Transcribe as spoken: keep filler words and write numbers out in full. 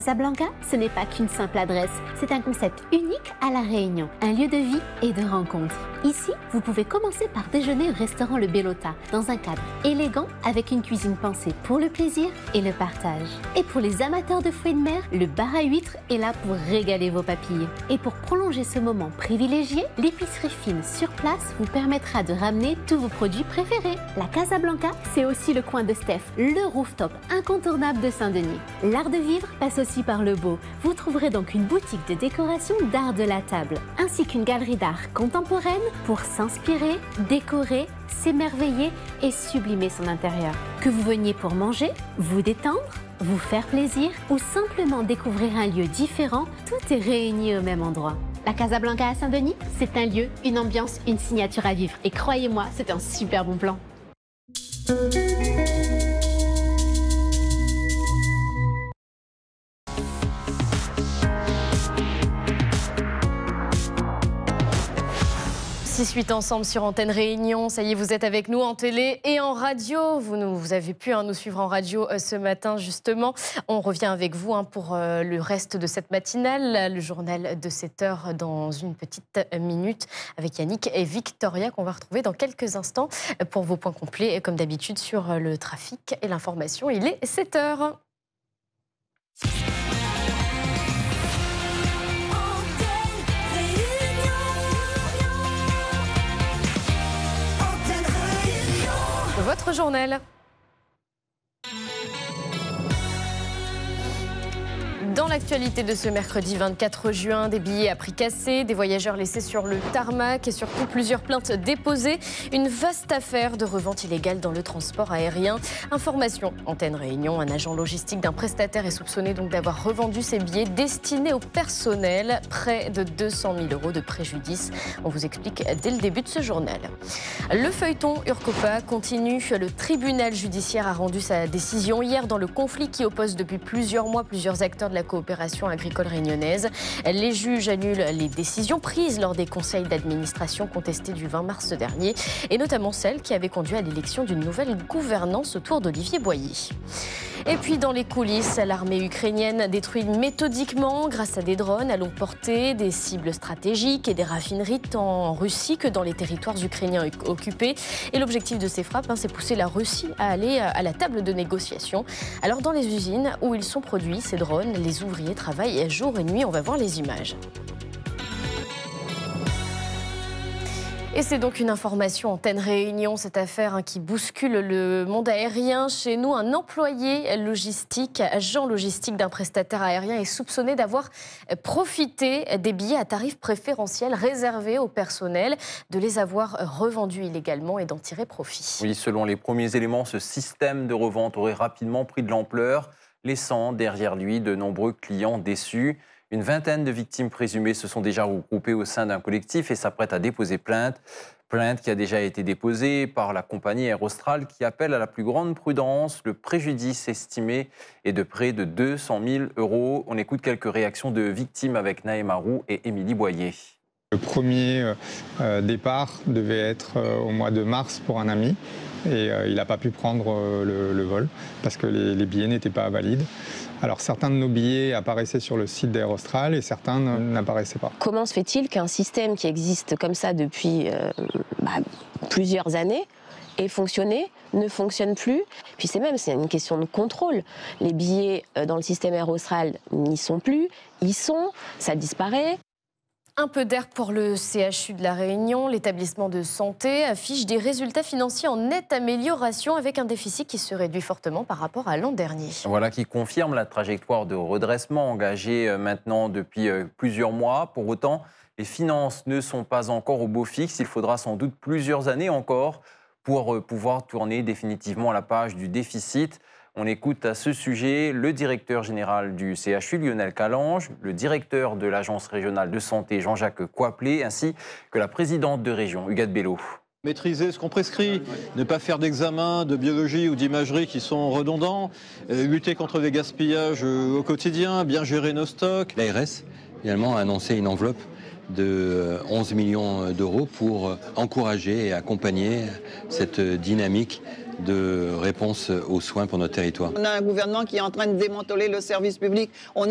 Casablanca, ce n'est pas qu'une simple adresse, c'est un concept unique à La Réunion, un lieu de vie et de rencontre. Ici, vous pouvez commencer par déjeuner au restaurant Le Bellota, dans un cadre élégant avec une cuisine pensée pour le plaisir et le partage. Et pour les amateurs de fruits de mer, le bar à huîtres est là pour régaler vos papilles. Et pour prolonger ce moment privilégié, l'épicerie fine sur place vous permettra de ramener tous vos produits préférés. La Casablanca, c'est aussi le coin de Steph, le rooftop incontournable de Saint-Denis. L'art de vivre passe aussi par le beau. Vous trouverez donc une boutique de décoration d'art de la table, ainsi qu'une galerie d'art contemporaine pour s'inspirer, décorer, s'émerveiller et sublimer son intérieur. Que vous veniez pour manger, vous détendre, vous faire plaisir ou simplement découvrir un lieu différent, tout est réuni au même endroit. La Casablanca à Saint-Denis, c'est un lieu, une ambiance, une signature à vivre. Et croyez-moi, c'est un super bon plan. six huit ensemble sur Antenne Réunion. Ça y est, vous êtes avec nous en télé et en radio. Vous, nous, vous avez pu hein, nous suivre en radio euh, ce matin, justement. On revient avec vous hein, pour euh, le reste de cette matinale. Le journal de sept heures dans une petite minute avec Yannick et Victoria qu'on va retrouver dans quelques instants pour vos points complets, comme d'habitude, sur le trafic et l'information. Il est sept heures. Votre journal. Dans l'actualité de ce mercredi vingt-quatre juin, des billets à prix cassé, des voyageurs laissés sur le tarmac et surtout plusieurs plaintes déposées. Une vaste affaire de revente illégale dans le transport aérien. Information, Antenne Réunion, un agent logistique d'un prestataire est soupçonné donc d'avoir revendu ses billets destinés au personnel. Près de deux cent mille euros de préjudice. On vous explique dès le début de ce journal. Le feuilleton Urcopa continue. Le tribunal judiciaire a rendu sa décision hier dans le conflit qui oppose depuis plusieurs mois plusieurs acteurs de la coopération agricole réunionnaise. Les juges annulent les décisions prises lors des conseils d'administration contestés du vingt mars dernier, et notamment celles qui avaient conduit à l'élection d'une nouvelle gouvernance autour d'Olivier Boyer. Et puis dans les coulisses, l'armée ukrainienne détruit méthodiquement, grâce à des drones à longue portée, des cibles stratégiques et des raffineries tant en Russie que dans les territoires ukrainiens occupés. Et l'objectif de ces frappes, hein, c'est pousser la Russie à aller à la table de négociation. Alors dans les usines où ils sont produits, ces drones, les ouvriers travaillent jour et nuit. On va voir les images. Et c'est donc une information Antenne Réunion, cette affaire hein, qui bouscule le monde aérien. Chez nous, un employé logistique, agent logistique d'un prestataire aérien est soupçonné d'avoir profité des billets à tarif préférentiel réservés au personnel, de les avoir revendus illégalement et d'en tirer profit. Oui, selon les premiers éléments, ce système de revente aurait rapidement pris de l'ampleur, laissant derrière lui de nombreux clients déçus. Une vingtaine de victimes présumées se sont déjà regroupées au sein d'un collectif et s'apprêtent à déposer plainte. Plainte qui a déjà été déposée par la compagnie Air Austral qui appelle à la plus grande prudence. Le préjudice estimé est de près de deux cent mille euros. On écoute quelques réactions de victimes avec Naïma Roux et Émilie Boyer. Le premier euh, départ devait être euh, au mois de mars pour un ami et euh, il n'a pas pu prendre euh, le, le vol parce que les, les billets n'étaient pas valides. Alors certains de nos billets apparaissaient sur le site d'Air Austral et certains n'apparaissaient pas. Comment se fait-il qu'un système qui existe comme ça depuis euh, bah, plusieurs années ait fonctionné, ne fonctionne plus? Puis c'est même c'est une question de contrôle. Les billets euh, dans le système Air Austral n'y sont plus, ils sont, ça disparaît. Un peu d'air pour le C H U de La Réunion. L'établissement de santé affiche des résultats financiers en nette amélioration avec un déficit qui se réduit fortement par rapport à l'an dernier. Voilà qui confirme la trajectoire de redressement engagée maintenant depuis plusieurs mois. Pour autant, les finances ne sont pas encore au beau fixe. Il faudra sans doute plusieurs années encore pour pouvoir tourner définitivement la page du déficit. On écoute à ce sujet le directeur général du C H U, Lionel Calange, le directeur de l'Agence régionale de santé, Jean-Jacques Coaplé, ainsi que la présidente de région, Huguette Bello. Maîtriser ce qu'on prescrit, ne pas faire d'examens de biologie ou d'imagerie qui sont redondants, euh, lutter contre les gaspillages euh, au quotidien, bien gérer nos stocks. L'A R S, finalement, a annoncé une enveloppe de onze millions d'euros pour encourager et accompagner cette dynamique de réponse aux soins pour notre territoire. On a un gouvernement qui est en train de démanteler le service public. On a